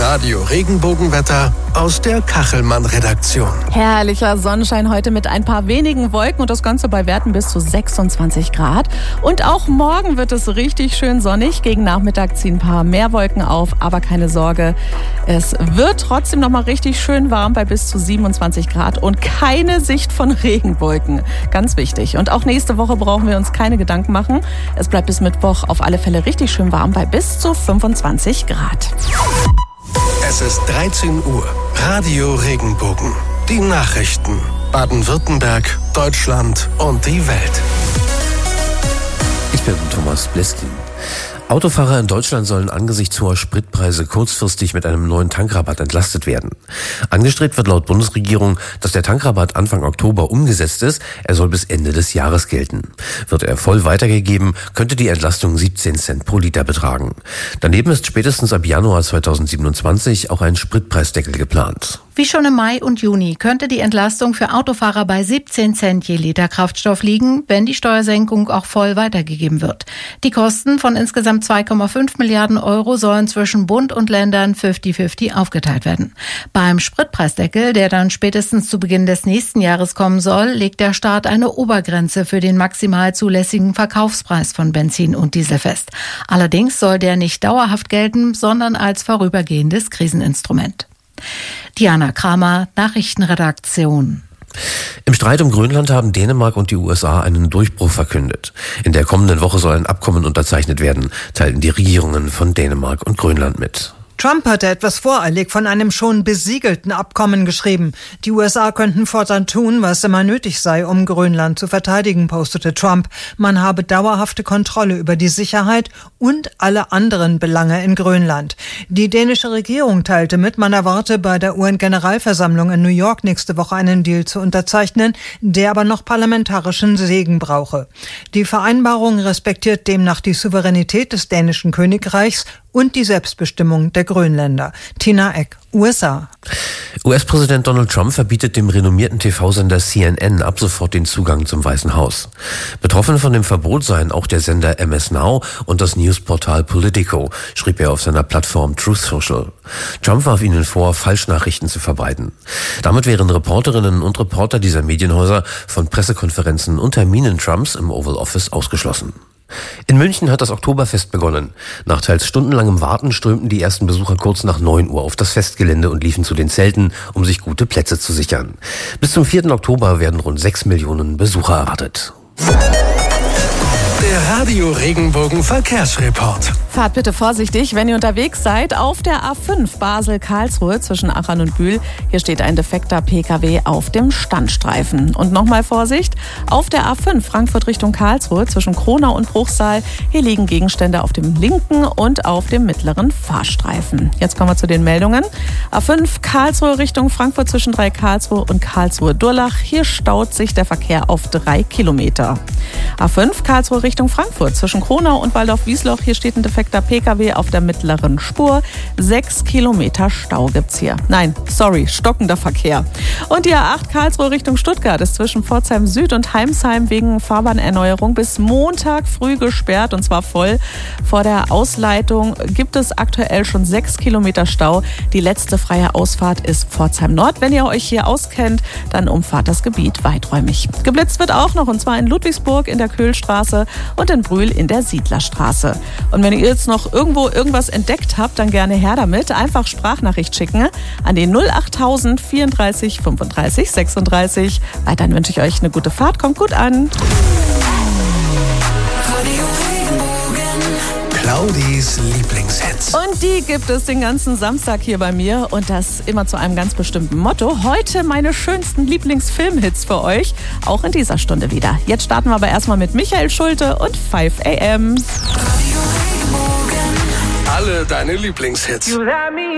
Radio Regenbogenwetter aus der Kachelmann-Redaktion. Herrlicher Sonnenschein heute mit ein paar wenigen Wolken und das Ganze bei Werten bis zu 26 Grad. Und auch morgen wird es richtig schön sonnig. Gegen Nachmittag ziehen ein paar mehr Wolken auf, aber keine Sorge. Es wird trotzdem nochmal richtig schön warm bei bis zu 27 Grad und keine Sicht von Regenwolken. Ganz wichtig. Und auch nächste Woche brauchen wir uns keine Gedanken machen. Es bleibt bis Mittwoch auf alle Fälle richtig schön warm bei bis zu 25 Grad. Es ist 13 Uhr. Radio Regenbogen. Die Nachrichten. Baden-Württemberg, Deutschland und die Welt. Ich bin Thomas Bleskin. Autofahrer in Deutschland sollen angesichts hoher Spritpreise kurzfristig mit einem neuen Tankrabatt entlastet werden. Angestrebt wird laut Bundesregierung, dass der Tankrabatt Anfang Oktober umgesetzt ist. Er soll bis Ende des Jahres gelten. Wird er voll weitergegeben, könnte die Entlastung 17 Cent pro Liter betragen. Daneben ist spätestens ab Januar 2027 auch ein Spritpreisdeckel geplant. Wie schon im Mai und Juni könnte die Entlastung für Autofahrer bei 17 Cent je Liter Kraftstoff liegen, wenn die Steuersenkung auch voll weitergegeben wird. Die Kosten von insgesamt 2,5 Milliarden Euro sollen zwischen Bund und Ländern 50-50 aufgeteilt werden. Beim Spritpreisdeckel, der dann spätestens zu Beginn des nächsten Jahres kommen soll, legt der Staat eine Obergrenze für den maximal zulässigen Verkaufspreis von Benzin und Diesel fest. Allerdings soll der nicht dauerhaft gelten, sondern als vorübergehendes Kriseninstrument. Diana Kramer, Nachrichtenredaktion. Im Streit um Grönland haben Dänemark und die USA einen Durchbruch verkündet. In der kommenden Woche soll ein Abkommen unterzeichnet werden, teilten die Regierungen von Dänemark und Grönland mit. Trump hatte etwas voreilig von einem schon besiegelten Abkommen geschrieben. Die USA könnten fortan tun, was immer nötig sei, um Grönland zu verteidigen, postete Trump. Man habe dauerhafte Kontrolle über die Sicherheit und alle anderen Belange in Grönland. Die dänische Regierung teilte mit, man erwarte bei der UN-Generalversammlung in New York nächste Woche einen Deal zu unterzeichnen, der aber noch parlamentarischen Segen brauche. Die Vereinbarung respektiert demnach die Souveränität des dänischen Königreichs und die Selbstbestimmung der Grönländer. Tina Eck, USA. US-Präsident Donald Trump verbietet dem renommierten TV-Sender CNN ab sofort den Zugang zum Weißen Haus. Betroffen von dem Verbot seien auch der Sender MS Now und das Newsportal Politico, schrieb er auf seiner Plattform Truth Social. Trump warf ihnen vor, Falschnachrichten zu verbreiten. Damit wären Reporterinnen und Reporter dieser Medienhäuser von Pressekonferenzen und Terminen Trumps im Oval Office ausgeschlossen. In München hat das Oktoberfest begonnen. Nach teils stundenlangem Warten strömten die ersten Besucher kurz nach 9 Uhr auf das Festgelände und liefen zu den Zelten, um sich gute Plätze zu sichern. Bis zum 4. Oktober werden rund 6 Millionen Besucher erwartet. Der Radio Regenbogen Verkehrsreport. Fahrt bitte vorsichtig, wenn ihr unterwegs seid. Auf der A5 Basel-Karlsruhe zwischen Achern und Bühl. Hier steht ein defekter Pkw auf dem Standstreifen. Und nochmal Vorsicht, auf der A5 Frankfurt Richtung Karlsruhe zwischen Kronau und Bruchsal. Hier liegen Gegenstände auf dem linken und auf dem mittleren Fahrstreifen. Jetzt kommen wir zu den Meldungen. A5 Karlsruhe Richtung Frankfurt zwischen Karlsruhe und Karlsruhe-Durlach. Hier staut sich der Verkehr auf 3 Kilometer. A5 Karlsruhe Richtung Frankfurt zwischen Kronau und Waldorf-Wiesloch. Hier steht ein defekter Pkw auf der mittleren Spur. 6 Kilometer Stau gibt's hier. Nein, sorry, stockender Verkehr. Und die A8 Karlsruhe Richtung Stuttgart ist zwischen Pforzheim Süd und Heimsheim wegen Fahrbahnerneuerung bis Montag früh gesperrt und zwar voll. Vor der Ausleitung gibt es aktuell schon 6 Kilometer Stau. Die letzte freie Ausfahrt ist Pforzheim Nord. Wenn ihr euch hier auskennt, dann umfahrt das Gebiet weiträumig. Geblitzt wird auch noch und zwar in Ludwigsburg in der Köhlstraße und in Brühl in der Siedlerstraße. Und wenn ihr jetzt noch irgendwo irgendwas entdeckt habt, dann gerne her damit. Einfach Sprachnachricht schicken an den 08000 34 35 36. Weiterhin wünsche ich euch eine gute Fahrt. Kommt gut an. Claudis Lieblingshits. Und die gibt es den ganzen Samstag hier bei mir und das immer zu einem ganz bestimmten Motto. Heute meine schönsten Lieblingsfilmhits für euch, auch in dieser Stunde wieder. Jetzt starten wir aber erstmal mit Michael Schulte und 5 AM. Alle deine Lieblingshits.